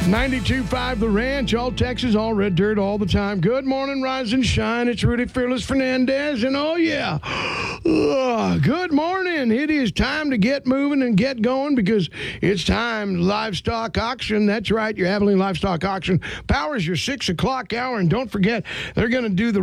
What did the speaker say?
92.5 The Ranch, all Texas, all red dirt, all the time. Good morning, rise and shine. It's Rudy Fearless Fernandez, and oh, yeah. Good morning. It is time to get moving and get going because it's time livestock auction. That's right, your Abilene Livestock Auction powers your 6 o'clock hour, and don't forget, they're going to do the